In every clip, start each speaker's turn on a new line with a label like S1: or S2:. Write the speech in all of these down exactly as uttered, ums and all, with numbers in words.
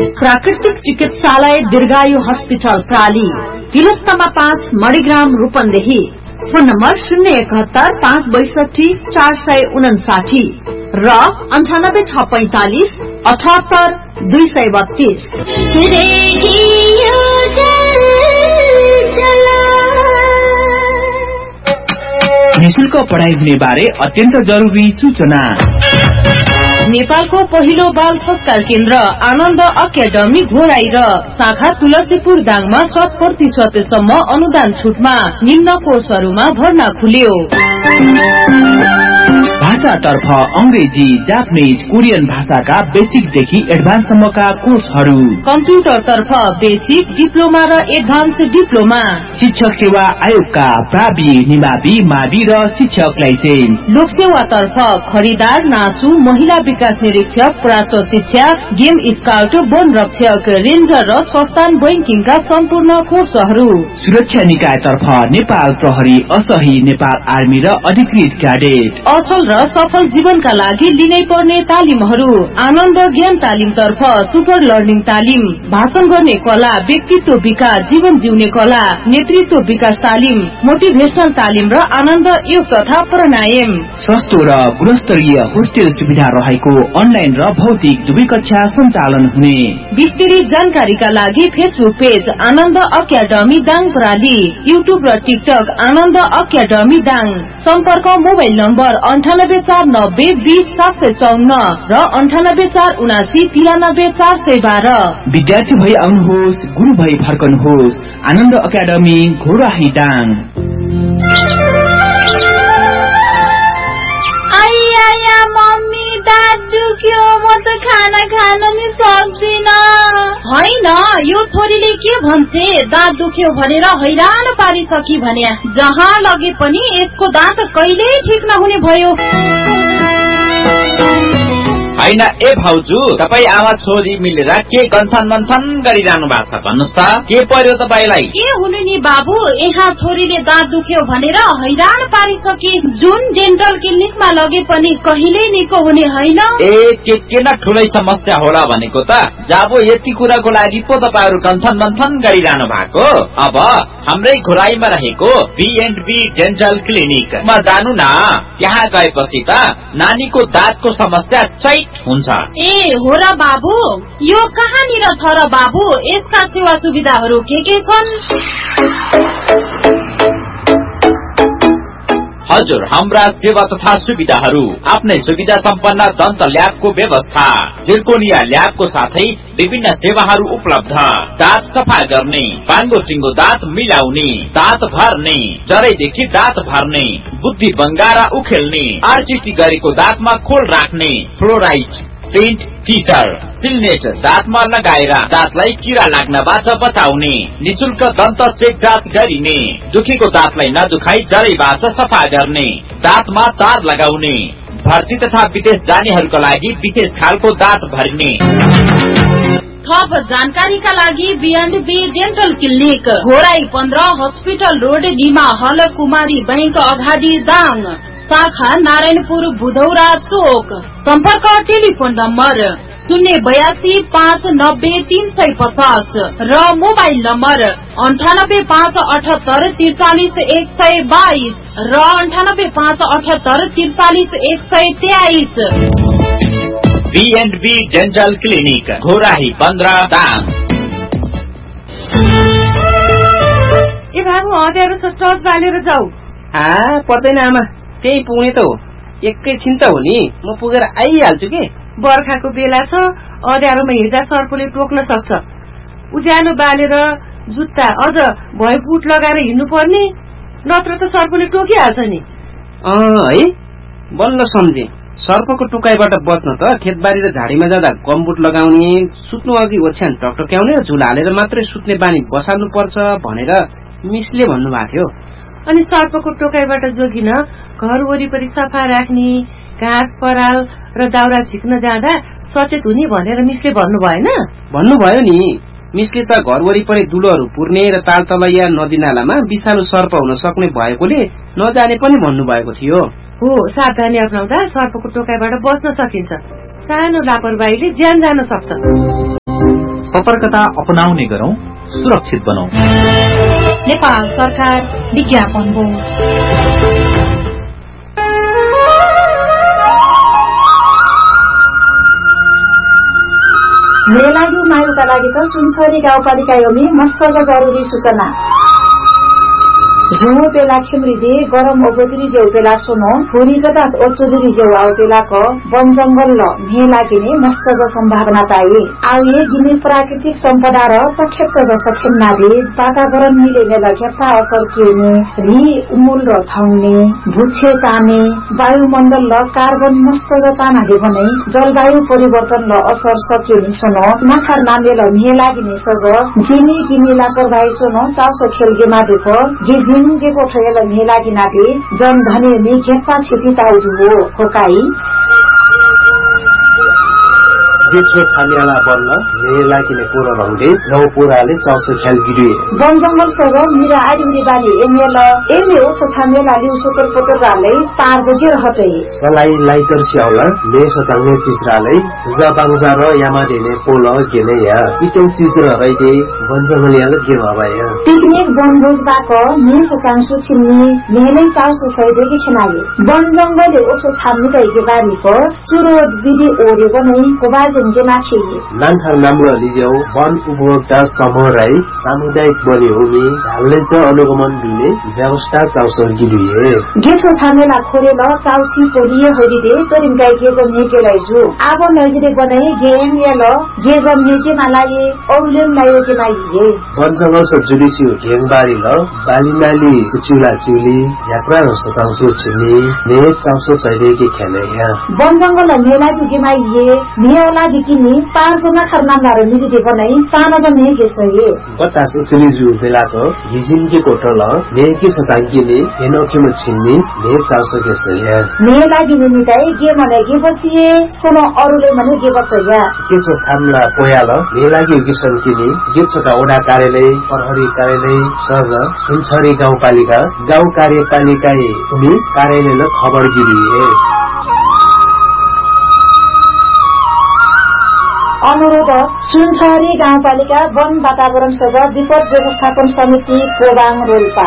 S1: प्राकृतिक चिकित्सालय दीर्घायु हस्पिटल प्राली, तिलोत्तमा पाँच मणिग्राम रूपन्देही। फोन नम्बर शून्य एकहत्तर पाँच बैसठी चार सय उनासाठी र अन्ठानब्बे छ पैंतालिस अठहत्तर दुई सय बत्तीस।
S2: निशुल्क पढ़ाई हुने बारे अत्यन्त जरुरी सूचना।
S1: नेपालको पहिलो बाल संस्कार केन्द्र आनन्द अकादमी घोराई र शाखा तुलसीपुर दाङमा शत प्रतिशतसम्म अनुदान छुटमा निम्न कोर्सहरूमा भर्ना खुल्यो।
S2: भाषातर्फ अंग्रेजी, जापानीज, कोरियन भाषाका बेसिकदेखि एडभान्ससम्मका कोर्सहरू।
S1: कम्प्युटरतर्फ बेसिक, डिप्लोमा र एडभान्स डिप्लोमा।
S2: शिक्षक सेवा आयोगका प्रावि, निमावि, मावि र शिक्षक लाइसेन्स।
S1: लोकसेवातर्फ खरिदार, नासु, महिला विकास निरीक्षक, प्राश्व शिक्षा, गेम स्काउट, वन रक्षक, रेन्जर र संस्थान बैंकिङका सम्पूर्ण कोर्सहरू।
S2: सुरक्षा निकायतर्फ नेपाल प्रहरी, असही, नेपाल आर्मी र अधिकृत क्याडेट।
S1: असल र सफल जीवनका लागि लिनै पर्ने तालिमहरू। आनन्द ज्ञान तालिम तर्फ सुपर लर्निङ तालिम, भाषण गर्ने कला, व्यक्तित्व विकास, जीवन जिउने कला, नेतृत्व विकास तालिम, मोटिभेशनल तालिम र आनन्द योग तथा प्राणायाम।
S2: सस्तो र गुणस्तरीय होस्टेल सुविधा रहेको अनलाइन र भौतिक दुवै कक्षा सञ्चालन हुने।
S1: विस्तृत जानकारीका लागि फेसबुक पेज आनन्द अकादमी दाङ प्राली, युट्युब र टिकटक आनन्द अकादमी दाङ। सम्पर्क मोबाइल नम्बर अन्ठानब्बे चार नब्बे बीस सात सय चौन्न र अन्ठानब्बे चार उनासी तिरानब्बे चार सय बाह्र।
S2: विद्यार्थी भई आउनुहोस्, गुरु भई फर्कनुहोस्। आनन्द अकादमी घोराही दाङ।
S3: आइया मम्मी, दाँत दुख्यो, म त खाना खान नि सक्दिन।
S4: होइन, यो छोरीले के भन्छे, दाँत दुख्यो भनेर हैरान पारिसकी भन्या। जहाँ लगे पनि यसको दाँत कहिल्यै ठिक नहुने भयो।
S5: होइन ए भाउजू, तपाई आमा छोरी मिलेर के गन्थन मन्थन गरिरहनु भएको छ भन्नुस् त, के पर्यो तपाईलाई?
S4: के हुनु नि बाबु, यहाँ छोरीले दाँत दुख्यो भनेर हैरान पारिसके। जुन डेन्टल क्लिनिकमा लगे पनि कहिल्यै निको हुने होइन।
S5: ए के के न ठुलै समस्या होला भनेको त। जाबो यति कुराको लागि पो तपाईहरु गन्थन मन्थन गरिरहनु भएको। अब हाम्रै घोराईमा रहेको बी एन्ड बी डेन्टल क्लिनिकमा जानु न। त्यहाँ गएपछि त नानीको दाँतको समस्या चैत हुन्छ।
S4: ए हो र बाबु, यो कहाँनिर छ र बाबु? यसका सेवा सुविधाहरू के के छन्?
S5: हजुर, हाम्रा सेवा तथा सुविधाहरू आफ्नै सुविधा सम्पन्न दन्त ल्याबको व्यवस्था, जिर्कोनिया ल्याबको साथै विभिन्न सेवाहरू उपलब्ध। दाँत सफा गर्ने, पाङ्गो टिङ्गो दाँत मिलाउने, दाँत भर्ने, जरैदेखि दाँत भर्ने, बुद्धि बङ्गारा उखेल्ने, आरसीटी गरेको दाँतमा खोल राख्ने, फ्लोराइड, प्रिन्ट, फिटर, सिलनेट दाँतमा लगाएर दाँतलाई किरा लाग्नबाट बचाउने, निशुल्क दन्त चेक जाँच गरिने, दुखेको दाँतलाई नदुखाई जरैबाट सफा गर्ने, दाँतमा तार लगाउने, भर्ती तथा विदेश जानेहरूका लागि विशेष खालको दाँत भर्ने।
S4: थप जानकारीका लागि be and be dental clinic, Ghorahi पन्ध्र, हस्पिटल रोड, डिमा हल, कुमारी बैंक अगाडि दाङ, शाखा नारायणपुर बुधौरा चोक। सम्पर्क टेलिफोन नम्बर शून्य बयासी पाँच नब्बे तीन सय पचास र मोबाइल नम्बर अन्ठानब्बे पाँच अठहत्तर त्रिचालिस एक सय बाइस र अन्ठानब्बे पाँच अठहत्तर त्रिचालिस एक सय तेइस।
S5: Be and be dental clinic, Ghorahi पन्ध्र दाङ।
S1: ए बाबु, अँध्यारो छ, टर्च बालेर जाऊ।
S6: पर्दैन आमा, त्यही पुग्ने त हो। एकैछिन त हो नि, म पुगेर आइहाल्छु के।
S1: बर्खाको बेला छ, अँध्यारोमा हिँड्दा सर्पले टोक्न सक्छ। उज्यालो बालेर जुत्ता अझ भए बुट लगाएर हिँड्नु पर्ने, नत्र त सर्पले टोकिहाल्छ नि।
S6: अँ है, बल्ल सम्झे। सर्पको टोकाइबाट बच्न त खेतबारी र झाडीमा जाँदा गमबुट लगाउने, सुत्नु अघि ओछ्यान टकटक्याउने र झुल हालेर मात्रै सुत्ने बानी बसाल्नु पर्छ भनेर मिसले भन्नुभएको थियो।
S1: अनि सर्पको टोकाइबाट जोगिन घर वरिपरि सफा राख्ने, घाँस पराल र दाउरा झिक्न जाँदा सचेत हुने भनेर मिसले भन्नु भएन?
S6: भन्नुभयो नि। मिसले त घर वरिपरि दुलोहरू पुर्ने र ताल तलैया नदी नालामा विषालु सर्प हुन सक्ने भएकोले नजाने पनि भन्नुभएको थियो।
S1: हो, सावधानी अपनाउँदा सर्पको टोकाइबाट बच्न सकिन्छ। सानो लापरवाहीले ज्यान जान सक्छ।
S2: सतर्कता अपनाउने गरौं, सुरक्षित बनौं।
S1: नेपाल सरकार विज्ञापन बोर्ड।
S7: मेलागु मायुका लागि त सुनसरी गाउँपालिका योमी मस्त जरुरी सूचना। झुमो पेला खिमृदे गरम ओगोदरी जेउ पेला सुनो फुरी पचास ओचुदरी जेउ आउ पेला क वन जंगल ल मेला गिने मस्त ज संभावना पाए आउ ये गिने प्राकृतिक सम्पदा र तखेत जस खेन्नाले वातावरण मिलेने लग्यता असर केने रि उमुल र थाउने भुछे ताने वायुमण्डल ल कार्बन मस्त ज तानाले भने जलवायु परिवर्तन ल असर सकेनी सुनो नखर नामे ल मेला गिने सज जिनी गिने लापरवाही सुनो चाउसो खेलगे मादुक गिज गेको ठयल मेला गिनाले जन धने मे घेप्पा छिपी ताउदु हो खोकाई
S6: देशो छामियाला बन्न मेला किने पुरो रंगले नौ पुराले चौसो खेल गिरिए
S7: वन जंगल सग मिरा आइरी बाली एमेल एमे ओ छामियाला लिउ सुपर पटर राले पार जगे रहते
S6: सलाई लाइटर स्याउला ले सचाउने चिजराले जबाङजा र यामा देने पोल केने या इटौ चिज र रइदे वन जंगल याले के भबाया
S7: पिकनिक बनभोज बाक नि सचाङसु छिन्नी मेलै चाउसो सैदे के खनाले वन जंगल ओसो छाम्नु तैके बारीको चुरो विधि ओरे बनै कोबाज
S6: नानथार नाम्रो लिजेउ वन उपभोक्ता समूह राई सामुदायिक बलि हुने हालले चाहिँ अनुगमन दिने व्यवस्था चाउसर गिरिए
S7: गेसो छामेला खोरेल चाउसी पोलिए होइदे तरिम गाई गेजो नेकेलाई जु आब नजिरे बनाई गेम याल गेजो नेके मालाए औलेम लायो के माइए
S6: वन जंगल स जुडिसी घेङबारी ल बालीनाली चिउला चिउली यात्रा र सताउसो छिनी ने चाउसो सैदे के खेले या
S7: वन जंगल मेला के माइए मेला किनी पाँचजना खरनामदार मिलिदे बनाई सानो जने गेसए
S6: बतास उचली जु बेलाको हिजिनके कोटल नेके सताङ्किने हेनोकेम छिन्नी ने चाउसो गेसए
S7: ने लागि निमिताई गे मने गे बचिए सोनो अरुले मने गे बचया
S6: केचो छामला पोयाल ने लागि गिसन किनी गेचोका ओडा कार्यालय प्रहरी कार्यालय सज सुनसरी गाउँपालिका गाउँ कार्यपालिका उनी कार्यालयले खबर गिरिए
S7: अनुरोध सुनसरी गाउँपालिका वन वातावरण सज विपद व्यवस्थापन समिति कोबाङ रोल्पा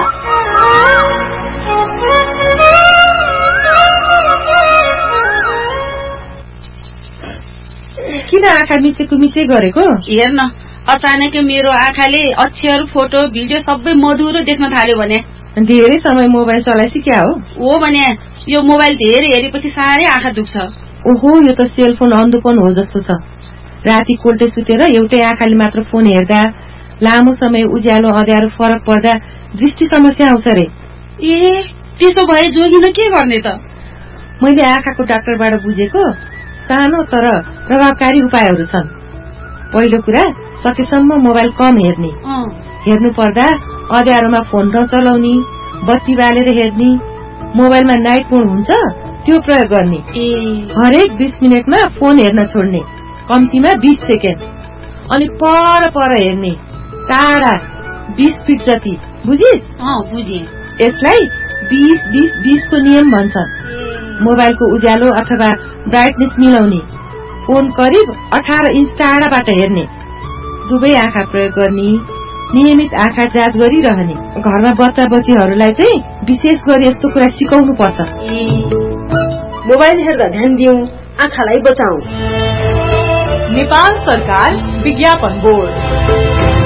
S1: किन आँखा मिचेको मिचे गरेको
S4: हेर्न अचानक मेरो आँखाले अक्षर फोटो भिडियो सबै मधुरो देख्न थाल्यो भने
S1: धेरै समय मोबाइल चलाइसी क्या हो
S4: हो भने यो मोबाइल धेरै हेरेपछि साह्रै आँखा दुख्छ
S1: ओहो यो त सेलफोन अन्धोपन हो जस्तो छ राति कोल्टे सुतेर एउटै आँखाले मात्र फोन हेर्दा लामो समय उज्यालो अँध्यारो फरक पर्दा दृष्टि समस्या आउँछ रे
S4: ए त्यसो भए जोगिन के गर्ने त
S1: मैले आँखाको डाक्टरबाट बुझेको सानो तर प्रभावकारी उपायहरू छन् पहिलो कुरा सकेसम्म मोबाइल कम हेर्ने हेर्नु पर्दा अँध्यारोमा फोन नचलाउने बत्ती बालेर हेर्ने मोबाइलमा नाइट मोड हुन्छ त्यो प्रयोग गर्ने हरेक बीस मिनटमा फोन हेर्न छोड्ने कम्तीमा बीस सेकेन्ड अनि पर पर हेर्ने टाढा बीस फिट जति बुझिस्
S4: बुझे
S1: यसलाई बीस बीस बीस को नियम भन्छन् मोबाइलको उज्यालो अथवा ब्राइटनेस मिलाउने फोन करिब अठार इंच टाढाबाट हेर्ने दुवै आँखा प्रयोग गर्ने नियमित आँखा जाँच गरिरहने घरमा बच्चा बच्चीहरूलाई चाहिँ विशेष गरी यस्तो कुरा सिकाउनु पर्छ
S8: मोबाइल हेर्दा ध्यान दिउँ आँखालाई बचाऊ
S1: नेपाल सरकार विज्ञापन बोर्ड